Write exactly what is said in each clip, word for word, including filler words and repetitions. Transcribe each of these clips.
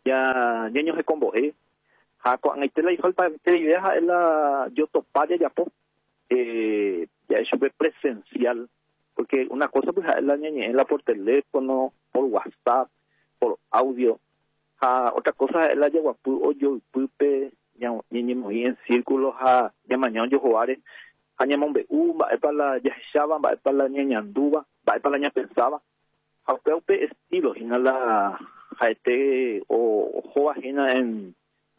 ya niños de combo eh ha con este la hijo para te idea es la yo topaya ya po eh ya es súper presencial porque una cosa pues es la ñeñela por teléfono, por WhatsApp, por audio. Ha, otra cosa es la yeguapu o yo pupe ya ñeñemo en círculos ha ya mañana yo jugaré ha ñamon be u va para la ya shaba va para la ñeñanduba va para la ña pensaba ha pe estilo y la ha este o joa en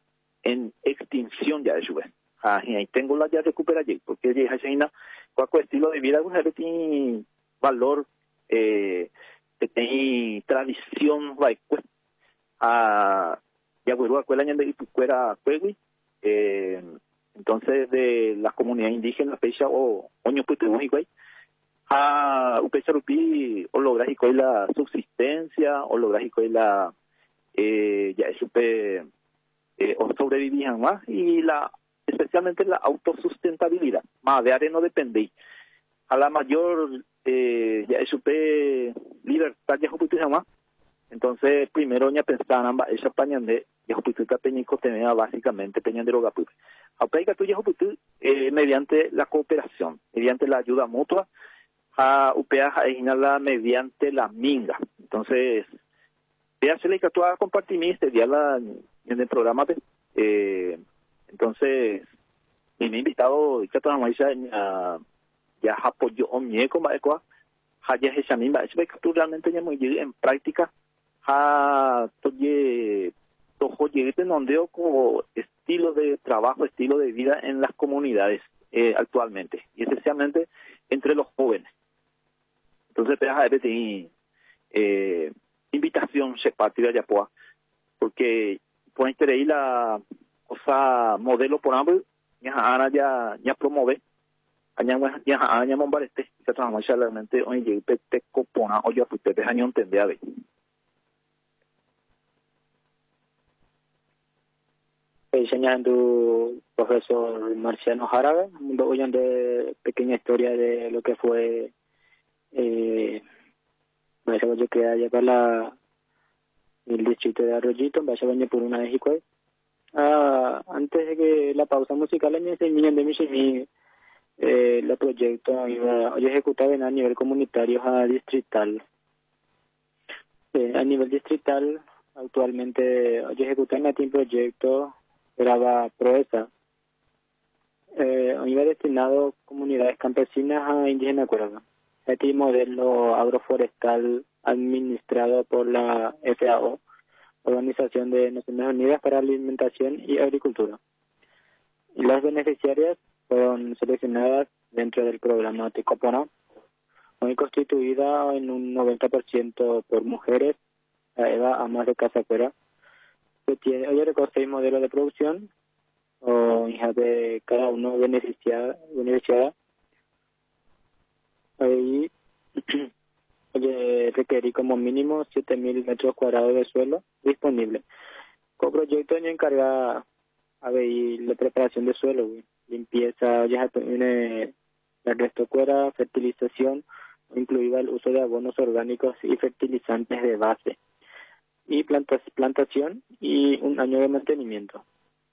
en extinción ya de su vez. Ah, y tengo la ya recupera allí, porque ya es cualquier estilo de vida que tiene valor, eh, que tiene tradición, va pues, ah, ya vuelvo a cuela de fuera cuegui, eh, entonces de las comunidades indígenas, pecha o oño pues tenemos igual, ah, upecha rupi o lograr y la subsistencia, o lograr y la, eh, ya es super Eh, o sobrevivían más y la especialmente la autosustentabilidad más de arena no depende a la mayor eh, ya supe libertad ya juputu más entonces primero ya pensaban esa pañan de ya juputu peñico tenía básicamente peñan de rogapu aplica tu ya juputu eh, mediante la cooperación mediante la ayuda mutua a upea a mediante la minga entonces ya se le que a compartir mi este día la en el programa eh, entonces y me he invitado ya toda la ya ya apoyo o mieko maekwa haya esa misma es que tú realmente ya muy en práctica ha toye tojo lleguete donde como estilo de trabajo estilo de vida en las comunidades eh, actualmente y especialmente entre los jóvenes entonces te deja de eh, invitación se parte de allá porque por interés la cosa modelo por ambos ya ana ya ya promove aña ya aña mombareste que trabajamos realmente hoy llegué te copona o yo pues te año entender a ver enseñando profesor Marciano Jarabe un poco de pequeña historia de lo que fue eh bueno yo que allá para la el distrito de Arroyito, vaya a por una vez y cuál. Ah, antes de que la pausa musical en ese niño de mi eh, el proyecto iba hoy ejecutado a nivel comunitario a distrital. Eh, a nivel distrital, actualmente hoy ejecutan a ti proyecto graba Proesa. Eh, iba destinado a comunidades campesinas a indígenas cuerda. Este modelo agroforestal administrado por la F A O, Organización de Naciones Unidas para Alimentación y Agricultura. Y las beneficiarias fueron seleccionadas dentro del programa Tecopona, hoy constituida en un noventa por ciento por mujeres, a edad a más de casa fuera, que tiene, hoy recoge seis modelos de producción, o hijas de cada uno beneficiada, beneficiada. Ahí requerí como mínimo siete mil metros cuadrados de suelo disponible. Con proyecto ya encarga a ver la preparación de suelo, güey. Limpieza, ya tiene el resto fuera, fertilización, incluida el uso de abonos orgánicos y fertilizantes de base, y plantas, plantación y un año de mantenimiento.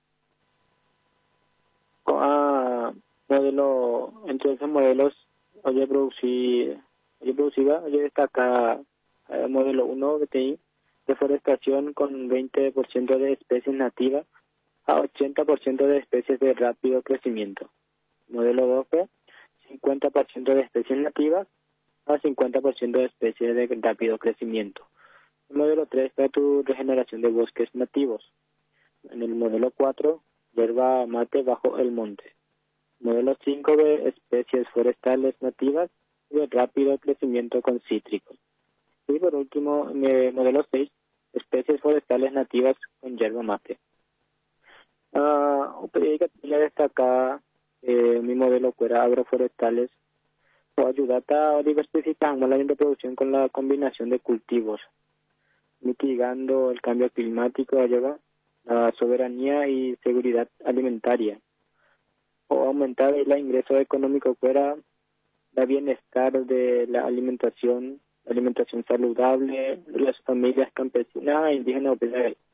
Ah, modelo, entre esos modelos, oye producir Oye, producida, oye, destaca el modelo uno B T I, deforestación con veinte por ciento de especies nativas a ochenta por ciento de especies de rápido crecimiento. Modelo dos P, cincuenta por ciento de especies nativas a cincuenta por ciento de especies de rápido crecimiento. El modelo tres, tu regeneración de bosques nativos. En el modelo cuatro, hierba mate bajo el monte. Modelo cinco B, especies forestales nativas de rápido crecimiento con cítricos. Y por último, eh, modelo seis, especies forestales nativas con yerba mate. Uh, quería destacar eh, mi modelo fuera agroforestales o ayudar a diversificar la reproducción con la combinación de cultivos, mitigando el cambio climático, ayuda la soberanía y seguridad alimentaria, o aumentar el ingreso económico fuera el bienestar de la alimentación, la alimentación saludable de las familias campesinas e indígenas.